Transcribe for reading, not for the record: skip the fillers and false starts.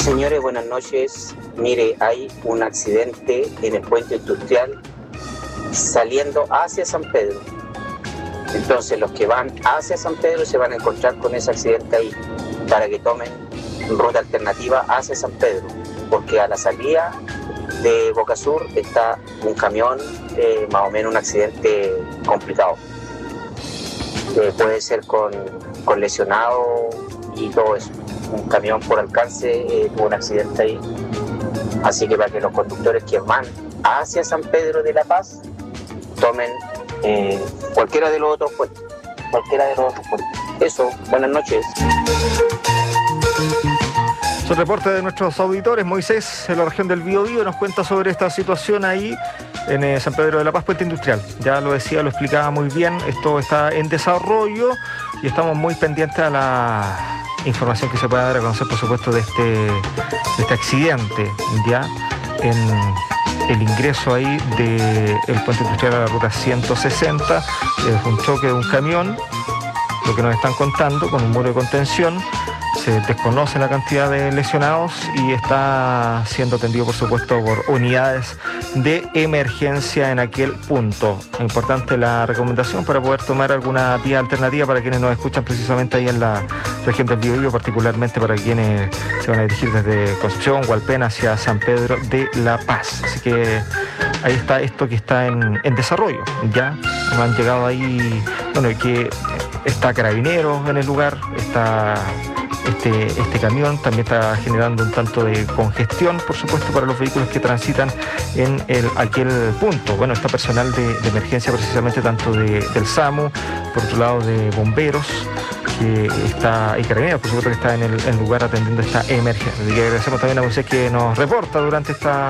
Señores, buenas noches. Mire, hay un accidente en el puente industrial saliendo hacia San Pedro. Entonces los que van hacia San Pedro se van a encontrar con ese accidente ahí, para que tomen ruta alternativa hacia San Pedro, porque a la salida de Boca Sur está un camión, más o menos un accidente complicado. Puede ser con lesionado y todo eso. Un camión por alcance tuvo un accidente ahí. Así que para que los conductores que van hacia San Pedro de la Paz tomen cualquiera de los otros puentes. Eso, buenas noches. El reporte de nuestros auditores. Moisés, en la región del Biobío, nos cuenta sobre esta situación ahí en San Pedro de la Paz, puente industrial. Ya lo decía, lo explicaba muy bien. Esto está en desarrollo y estamos muy pendientes a la información que se pueda dar a conocer, por supuesto, de este accidente, ya en el ingreso ahí del puente industrial a la ruta 160. Es un choque de un camión, lo que nos están contando, con un muro de contención. Se desconoce la cantidad de lesionados y está siendo atendido, por supuesto, por unidades de emergencia en aquel punto. Importante la recomendación para poder tomar alguna vía alternativa para quienes nos escuchan precisamente ahí en la región del Biobío, particularmente para quienes se van a dirigir desde Concepción, Hualpén hacia San Pedro de la Paz. Así que ahí está esto que está en desarrollo. Ya han llegado ahí, bueno, y que está Carabineros en el lugar, está este camión, también está generando un tanto de congestión, por supuesto, para los vehículos que transitan en aquel punto. Bueno, está personal de emergencia precisamente, tanto del SAMU, por otro lado de bomberos, que está, y Carabineros, por supuesto, que está en el lugar atendiendo esta emergencia. Así que agradecemos también a Moisés que nos reporta durante esta